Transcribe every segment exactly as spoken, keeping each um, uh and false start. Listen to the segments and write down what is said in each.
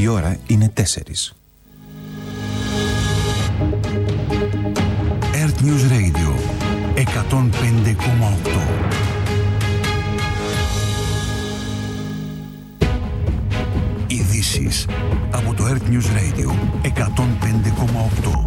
Η ώρα είναι τέσσερις. Earth News Radio εκατόν πέντε κόμμα οκτώ. Ειδήσεις από το Earth News Radio εκατόν πέντε κόμμα οκτώ.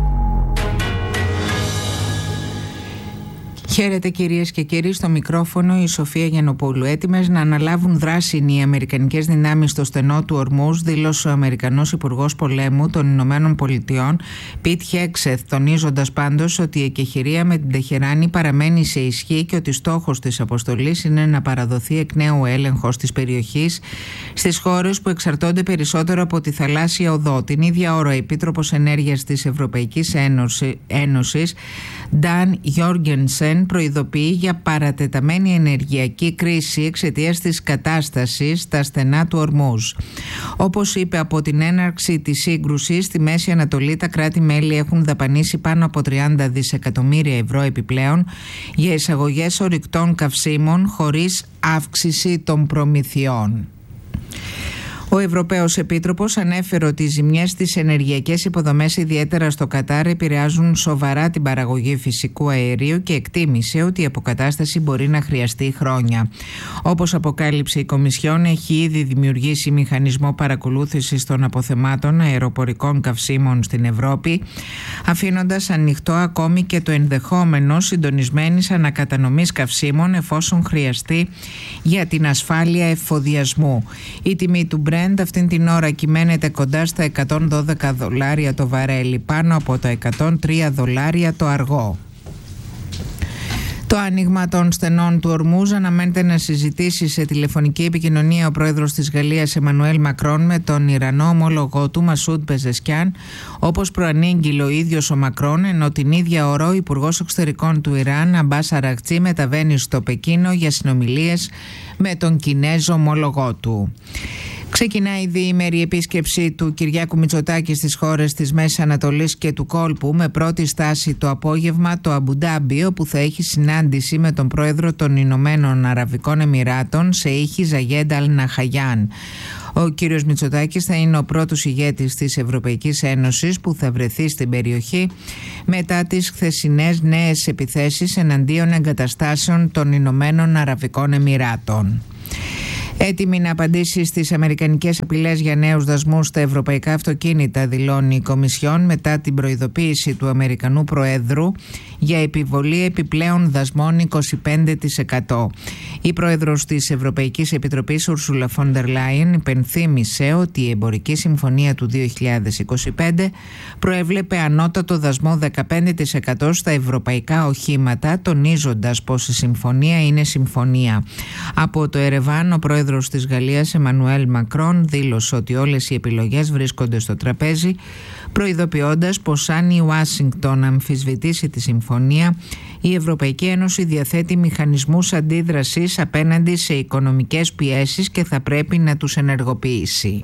Χαίρετε κυρίες και κύριοι, στο μικρόφωνο η Σοφία Γιαννοπούλου. Έτοιμες να αναλάβουν δράση οι αμερικανικές δυνάμεις στο στενό του Ορμούζ, δήλωσε ο Αμερικανός Υπουργός Πολέμου των Ηνωμένων Πολιτειών, Πιτ Χέγκσεθ, τονίζοντας πάντως ότι η εκεχηρία με την Τεχεράνη παραμένει σε ισχύ και ότι στόχος της αποστολής είναι να παραδοθεί εκ νέου έλεγχος της περιοχής στις χώρες που εξαρτώνται περισσότερο από τη θαλάσσια οδό. Την ίδια ώρα, ο Επίτροπος Ενέργειας της Ευρωπαϊκής Ένωσης, Νταν Γιόργενσεν, προειδοποιεί για παρατεταμένη ενεργειακή κρίση εξαιτίας της κατάστασης στα στενά του Ορμούζ. Όπως είπε, από την έναρξη της σύγκρουσης στη Μέση Ανατολή, τα κράτη-μέλη έχουν δαπανίσει πάνω από τριάντα δισεκατομμύρια ευρώ επιπλέον για εισαγωγές ορυκτών καυσίμων χωρίς αύξηση των προμηθειών. Ο Ευρωπαίος Επίτροπος ανέφερε ότι οι ζημιές στις ενεργειακές υποδομές, ιδιαίτερα στο Κατάρ, επηρεάζουν σοβαρά την παραγωγή φυσικού αερίου και εκτίμησε ότι η αποκατάσταση μπορεί να χρειαστεί χρόνια. Όπως αποκάλυψε η Κομισιόν, έχει ήδη δημιουργήσει μηχανισμό παρακολούθησης των αποθεμάτων αεροπορικών καυσίμων στην Ευρώπη, αφήνοντας ανοιχτό ακόμη και το ενδεχόμενο συντονισμένης ανακατανομής καυσίμων εφόσον χρειαστεί για την ασφάλεια εφοδιασμού. Η τιμή του Brent αυτήν την ώρα κυμαίνεται κοντά στα εκατόν δώδεκα δολάρια το βαρέλι, πάνω από τα εκατόν τρία δολάρια το αργό. Το άνοιγμα των στενών του Ορμούζ αναμένεται να συζητήσει σε τηλεφωνική επικοινωνία ο πρόεδρος της Γαλλίας Εμμανουέλ Μακρόν με τον Ιρανό ομόλογό του Μασούντ Πεζεσκιάν, όπως προανήγγειλε ο ίδιος ο Μακρόν, ενώ την ίδια ώρα ο Υπουργός Εξωτερικών του Ιράν Αμπάς Αραγτσί μεταβαίνει στο Πεκίνο για συνομιλίες με τον Κινέζο ομόλογό του. Ξεκινάει η διήμερη επίσκεψη του Κυριάκου Μητσοτάκη στις χώρες της Μέσης Ανατολής και του κόλπου, με πρώτη στάση το απόγευμα το Αμπουντάμπι, όπου θα έχει συνάντηση με τον πρόεδρο των Ηνωμένων Αραβικών Εμιράτων, Σεΐχη Ζαγέντ Αλ Ναχαγιάν. Ο κύριος Μητσοτάκης θα είναι ο πρώτος ηγέτης της Ευρωπαϊκής Ένωσης που θα βρεθεί στην περιοχή μετά τις χθεσινές νέες επιθέσεις εναντίον εγκαταστάσεων των Ηνωμένων Αραβικών Εμιράτων. Έτοιμη να απαντήσει στις αμερικανικές απειλές για νέους δασμούς στα ευρωπαϊκά αυτοκίνητα, δηλώνει η Κομισιόν μετά την προειδοποίηση του Αμερικανού Προέδρου για επιβολή επιπλέον δασμών είκοσι πέντε τοις εκατό. Η πρόεδρος της Ευρωπαϊκής Επιτροπής, Ούρσουλα Φον ντερ Λάιεν, υπενθύμησε ότι η εμπορική συμφωνία του δύο χιλιάδες είκοσι πέντε προέβλεπε ανώτατο δασμό δεκαπέντε τοις εκατό στα ευρωπαϊκά οχήματα, τονίζοντας πως η συμφωνία είναι συμφωνία. Από το Ερεβάν, ο πρόεδρος της Γαλλίας Εμμανουέλ Μακρόν δήλωσε ότι όλες οι επιλογές βρίσκονται στο τραπέζι, προειδοποιώντας πως αν η Ουάσιγκτον αμφισβητήσει τη συμφωνία, η Ευρωπαϊκή Ένωση διαθέτει μηχανισμούς αντίδρασης απέναντι σε οικονομικές πιέσεις και θα πρέπει να τους ενεργοποιήσει.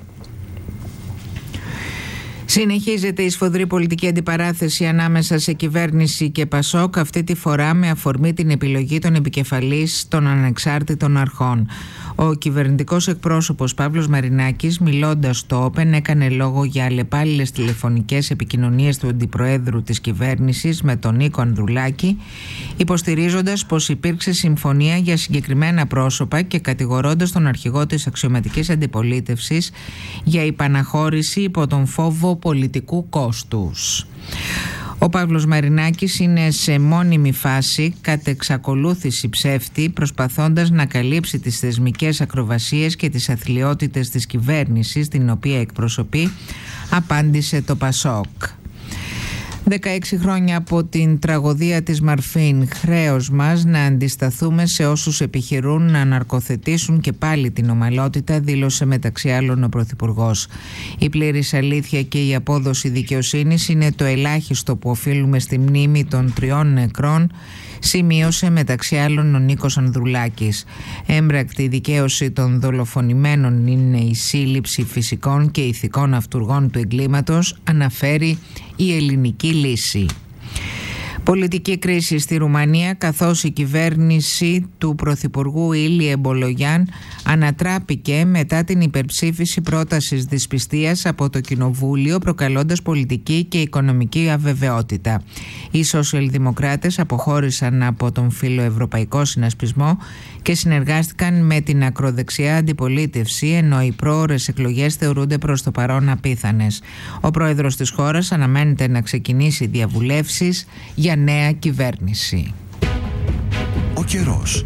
Συνεχίζεται η σφοδρή πολιτική αντιπαράθεση ανάμεσα σε κυβέρνηση και Πασόκ, αυτή τη φορά με αφορμή την επιλογή των επικεφαλής των ανεξάρτητων αρχών. Ο κυβερνητικός εκπρόσωπος Παύλος Μαρινάκης, μιλώντας στο Όπεν, έκανε λόγο για αλλεπάλληλες τηλεφωνικές επικοινωνίες του αντιπροέδρου της κυβέρνησης με τον Νίκο Ανδρουλάκη, υποστηρίζοντας πως υπήρξε συμφωνία για συγκεκριμένα πρόσωπα και κατηγορώντας τον αρχηγό της αξιωματικής αντιπολίτευσης για υπαναχώρηση υπό τον φόβο πολιτικού κόστους. Ο Παύλος Μαρινάκης είναι σε μόνιμη φάση κατ' εξακολούθηση ψεύτη, προσπαθώντας να καλύψει τις θεσμικές ακροβασίες και τις αθλιότητες της κυβέρνησης, την οποία εκπροσωπεί, απάντησε το Πασόκ. δεκαέξι χρόνια από την τραγωδία της Μαρφίν, χρέος μας να αντισταθούμε σε όσους επιχειρούν να αναρκοθετήσουν και πάλι την ομαλότητα, δήλωσε μεταξύ άλλων ο Πρωθυπουργός. Η πλήρης αλήθεια και η απόδοση δικαιοσύνης είναι το ελάχιστο που οφείλουμε στη μνήμη των τριών νεκρών, σημείωσε μεταξύ άλλων ο Νίκος Ανδρουλάκης. Έμπρακτη δικαίωση των δολοφονημένων είναι η σύλληψη φυσικών και ηθικών αυτουργών του εγκλήματος, αναφέρει η Ελληνική Λύση. Πολιτική κρίση στη Ρουμανία, καθώς η κυβέρνηση του Πρωθυπουργού Ήλιε Μπολογιάν ανατράπηκε μετά την υπερψήφιση πρότασης δυσπιστίας από το Κοινοβούλιο, προκαλώντας πολιτική και οικονομική αβεβαιότητα. Οι σοσιαλδημοκράτες αποχώρησαν από τον φιλοευρωπαϊκό συνασπισμό και συνεργάστηκαν με την ακροδεξιά αντιπολίτευση, ενώ οι πρόωρες εκλογές θεωρούνται προς το παρόν απίθανες. Ο πρόεδρος της χώρας αναμένεται να ξεκινήσει διαβουλεύσεις για νέα κυβέρνηση. Ο καιρός.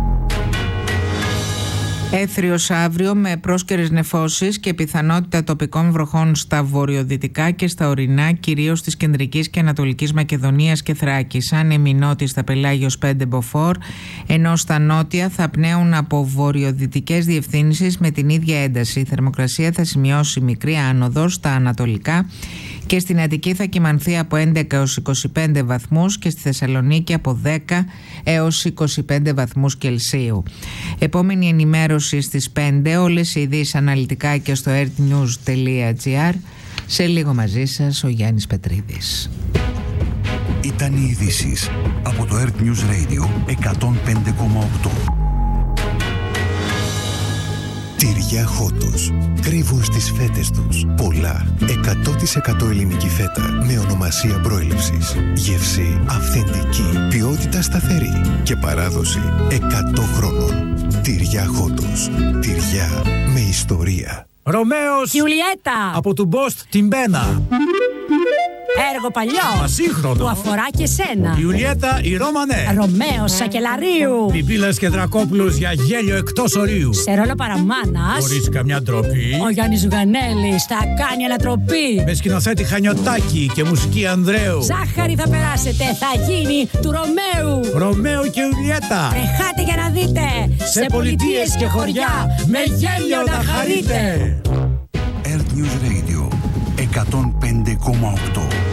Έθριος αύριο με πρόσκαιρες νεφώσεις και πιθανότητα τοπικών βροχών στα βορειοδυτικά και στα ορεινά, κυρίως της κεντρικής και ανατολικής Μακεδονίας και Θράκης. Άνεμοι νότιοι στα Πελάγιος πέντε μποφόρ, ενώ στα νότια θα πνέουν από βορειοδυτικές διευθύνσεις με την ίδια ένταση. Η θερμοκρασία θα σημειώσει μικρή άνοδο στα ανατολικά και στην Αττική θα κυμανθεί από έντεκα έως είκοσι πέντε βαθμούς και στη Θεσσαλονίκη από δέκα έως είκοσι πέντε βαθμούς Κελσίου. Επόμενη ενημέρωση στις πέντε, όλες οι ειδήσεις αναλυτικά και στο earthnews τελεία gr. Σε λίγο μαζί σας ο Γιάννης Πετρίδης. Ήταν οι ειδήσεις από το Earth News Radio εκατόν πέντε κόμμα οκτώ. Τυριά Χότος. Κρύβουν στις φέτες τους πολλά. εκατό τοις εκατό ελληνική φέτα με ονομασία προέλευσης. Γεύση αυθεντική. Ποιότητα σταθερή. Και παράδοση εκατό χρόνων. Τυριά Χότος. Τυριά με ιστορία. Ρωμαίος Γιουλιέτα από του Μπόστ την Μπένα. Έργο παλιό Ασύγχρονο που αφορά και σένα. Ιουλιέτα η Ρώμανέ. Ρωμαίος Σακελαρίου. Πιπίλες και Δρακόπουλος για γέλιο εκτός ορίου. Σε ρόλο παραμάνας Χωρίς καμιά ντροπή. ο Γιάννης Ζουγανέλης θα κάνει ανατροπή. Με σκηνοθέτη Χανιωτάκη και μουσική Ανδρέου. Ζάχαρη θα περάσετε, θα γίνει του Ρωμαίου. Ρωμαίο και Ιουλιέτα. Τρεχάτε για να δείτε. Σε πολιτείες και χωριά με γέλιο να χαρείτε. Earth News Radio εκατόν πέντε κόμμα οκτώ.